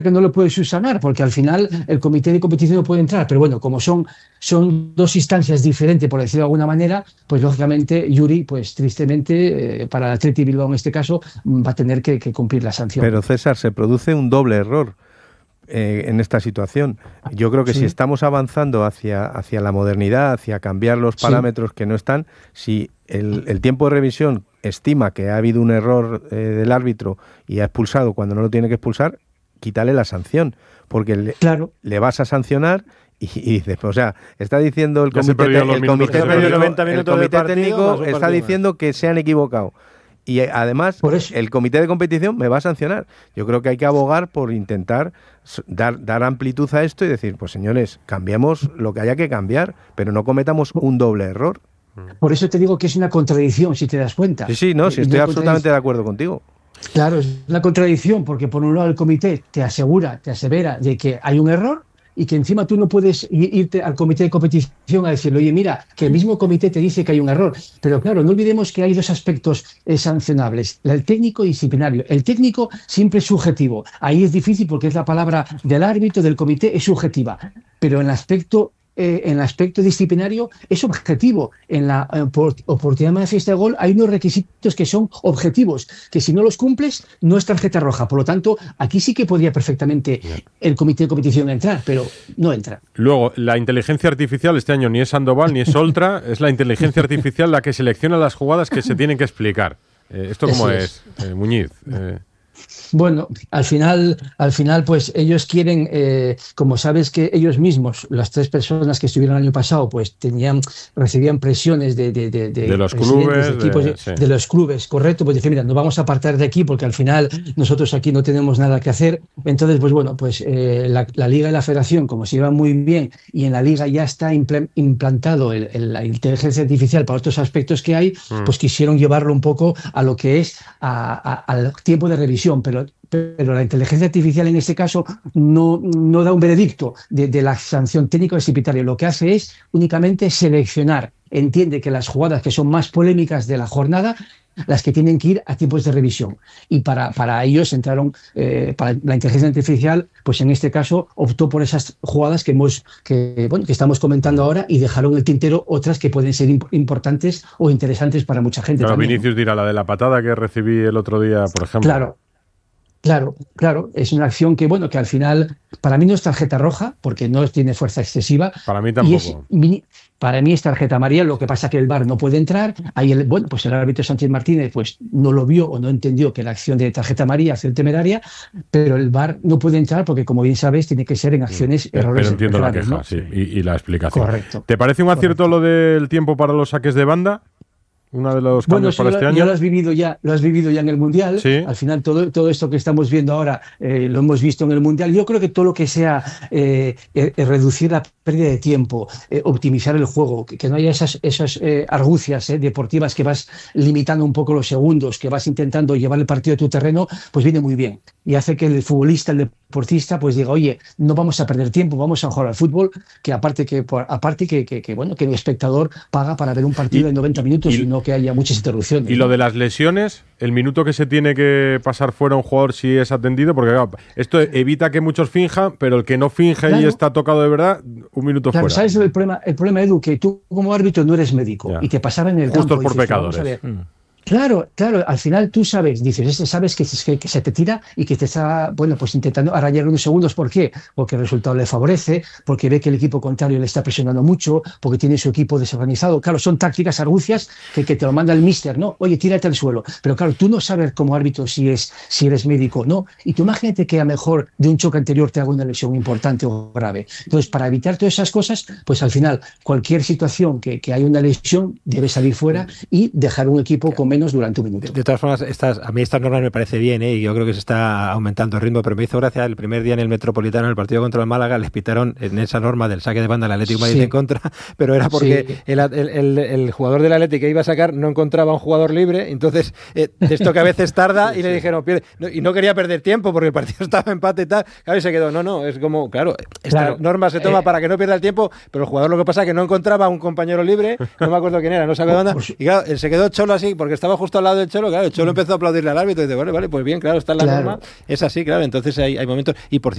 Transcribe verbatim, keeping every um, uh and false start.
que no lo puede subsanar, porque al final el comité de competición no puede entrar, pero bueno, como son, son dos instancias diferentes, por decirlo de alguna manera, pues lógicamente Yuri, pues tristemente, eh, para el Athletic Bilbao en este caso, va a tener que, que cumplir la sanción. Pero César, se produce un doble error eh, en esta situación. Yo creo que sí. Si estamos avanzando hacia, hacia la modernidad, hacia cambiar los parámetros sí. que no están, si el, el tiempo de revisión estima que ha habido un error eh, del árbitro y ha expulsado cuando no lo tiene que expulsar, quítale la sanción, porque le, claro. le vas a sancionar y, y después, o sea, está diciendo el comité, el comité, técnico, el comité técnico está diciendo que se han equivocado. Y además, el comité de competición me va a sancionar. Yo creo que hay que abogar por intentar dar, dar amplitud a esto y decir, pues señores, cambiemos lo que haya que cambiar, pero no cometamos un doble error. Por eso te digo que es una contradicción, si te das cuenta. Sí, sí, no, sí, estoy absolutamente de acuerdo contigo. Claro, es una contradicción, porque por un lado el comité te asegura, te asevera de que hay un error, y que encima tú no puedes irte al comité de competición a decirle, oye, mira, que el mismo comité te dice que hay un error. Pero claro, no olvidemos que hay dos aspectos eh, sancionables, el técnico y disciplinario. El técnico siempre es subjetivo. Ahí es difícil porque es la palabra del árbitro, del comité, es subjetiva. Pero en el aspecto Eh, en el aspecto disciplinario es objetivo. En la eh, por, oportunidad de manifiesta de gol hay unos requisitos que son objetivos, que si no los cumples no es tarjeta roja. Por lo tanto, aquí sí que podría perfectamente el comité de competición entrar, pero no entra. Luego, la inteligencia artificial este año ni es Sandoval ni es Oltra, es la inteligencia artificial la que selecciona las jugadas que se tienen que explicar. Eh, ¿Esto cómo Eso es, es eh, Muñiz? Eh... Bueno, al final, al final, pues ellos quieren, eh, como sabes que ellos mismos, las tres personas que estuvieron el año pasado, pues tenían, recibían presiones de, de, de, de, de los clubes, de, equipos, de, sí. de los clubes, correcto, pues decir, mira, nos vamos a apartar de aquí porque al final nosotros aquí no tenemos nada que hacer. Entonces, pues bueno, pues eh, la, la Liga y la Federación, como se llevan muy bien y en la Liga ya está impl- implantado el, el, la inteligencia artificial para otros aspectos que hay, mm. pues quisieron llevarlo un poco a lo que es a, a, al tiempo de revisión. Pero, pero la inteligencia artificial en este caso no, no da un veredicto de, de la sanción técnica o disciplinaria. Lo que hace es únicamente seleccionar. Entiende que las jugadas que son más polémicas de la jornada, las que tienen que ir a tiempos de revisión. Y para, para ellos entraron, eh, para la inteligencia artificial, pues en este caso optó por esas jugadas que, hemos, que, bueno, que estamos comentando ahora y dejaron el tintero otras que pueden ser imp- importantes o interesantes para mucha gente. Claro, también, Vinicius ¿no? dirá la de la patada que recibí el otro día, por ejemplo. Claro. Claro, claro, es una acción que, bueno, que al final, para mí no es tarjeta roja, porque no tiene fuerza excesiva. Para mí tampoco. Y es, para mí es tarjeta amarilla, lo que pasa que el V A R no puede entrar. Ahí el, bueno, pues el árbitro Sánchez Martínez pues no lo vio o no entendió que la acción de tarjeta amarilla, acción temeraria, pero el V A R no puede entrar porque, como bien sabes, tiene que ser en acciones pero, errores. Pero entiendo graves, la queja, ¿no? sí, y, y la explicación. Correcto. ¿Te parece un acierto correcto. lo del tiempo para los saques de banda? Uno de los cambios bueno, para este lo, año. Ya lo has vivido ya, lo has vivido ya en el Mundial. ¿Sí? Al final todo, todo esto que estamos viendo ahora eh, lo hemos visto en el Mundial. Yo creo que todo lo que sea eh, eh, reducir la pérdida de tiempo, eh, optimizar el juego, que, que no haya esas, esas eh, argucias eh, deportivas que vas limitando un poco los segundos, que vas intentando llevar el partido a tu terreno, pues viene muy bien. Y hace que el futbolista, el deportista, pues diga, oye, no vamos a perder tiempo, vamos a jugar al fútbol, que aparte que aparte que, que, que bueno, que el espectador paga para ver un partido y, de noventa minutos y, y no que haya muchas interrupciones. Y lo de las lesiones, el minuto que se tiene que pasar fuera un jugador si es atendido, porque claro, esto evita que muchos finjan, pero el que no finge claro. y está tocado de verdad, un minuto claro, fuera. ¿Sabes el problema, el problema, Edu? Que tú como árbitro no eres médico ya. y te pasaba en el Justos campo. por dices, pecadores. Claro, claro, al final tú sabes, dices, sabes que, que, que se te tira y que te está, bueno, pues intentando arañar unos segundos. ¿Por qué? Porque el resultado le favorece, porque ve que el equipo contrario le está presionando mucho, porque tiene su equipo desorganizado. Claro, son tácticas, argucias que, que te lo manda el míster, ¿no? Oye, tírate al suelo. Pero claro, tú no sabes como árbitro si, es, si eres médico o no. Y tú imagínate que a mejor de un choque anterior te haga una lesión importante o grave. Entonces, para evitar todas esas cosas, pues al final, cualquier situación que, que haya una lesión debe salir fuera y dejar un equipo con menos durante un minuto. De todas formas, estas, a mí estas normas me parece bien, ¿eh? Y yo creo que se está aumentando el ritmo, pero me hizo gracia el primer día en el Metropolitano, en el partido contra el Málaga, les pitaron en esa norma del saque de banda al Atlético de Madrid sí. en contra, pero era porque sí. el, el, el, el jugador del Atlético que iba a sacar no encontraba un jugador libre, entonces eh, esto que a veces tarda y le dijeron, pierde, no, y no quería perder tiempo porque el partido estaba empate y tal, claro, y se quedó, no, no, es como, claro, esta claro. norma se toma eh, para que no pierda el tiempo, pero el jugador lo que pasa es que no encontraba un compañero libre, no me acuerdo quién era, no sacó de banda, y claro, él se quedó Cholo así, porque estaba justo al lado del Cholo, claro, el Cholo empezó a aplaudirle al árbitro y dice, vale, vale, pues bien, claro, está en la claro. norma, es así, claro, entonces hay, hay momentos, y por